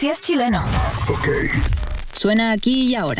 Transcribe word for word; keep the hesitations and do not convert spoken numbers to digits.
Si es chileno. Ok. Suena aquí y ahora.